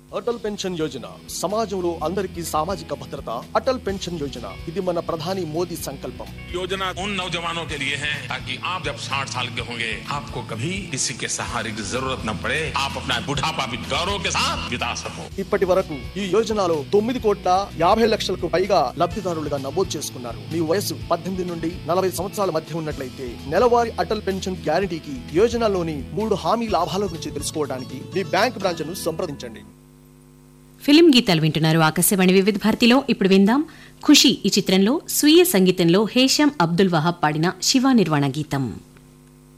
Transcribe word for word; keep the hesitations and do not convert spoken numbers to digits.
Atal pension Yojana సమాజంలో అందరికీ సామాజిక భద్రత. అటల్ పెన్షన్ యోజన ఇది మన ప్రధాని మోదీ సంకల్పం. योजना उन नौजवानों के लिए है ताकि आप जब साठ साल के होंगे आपको कभी किसी के सहारे की जरूरत न पड़े, आप अपना बुढ़ापा भी गौरव के साथ बिता सको. ఇప్పటి వరకు ఈ యోజనలో తొమ్మిది కోట్ల యాభై లక్షలకు పైగా లబ్ధిదారులుగా నమోదు చేసుకున్నారు. మీ వయసు పద్దెనిమిది నుండి నలభై సంవత్సరాల మధ్య ఉన్నట్లయితే నెలవారీ అటల్ పెన్షన్ గ్యారంటీకి యోజనలోని మూడు హామీ లాభాల గురించి తెలుసుకోవడానికి మీ బ్యాంక్ బ్రాంచ్ ను సంప్రదించండి. ఫిలిం గీతాలు వింటున్నారు ఆకాశవాణి వివిధ భారతిలో. ఇప్పుడు విందాం ఖుషి ఈ చిత్రంలో స్వీయ సంగీతంలో హేషం అబ్దుల్ వహాబ్ పాడిన శివ నిర్వాణ గీతం.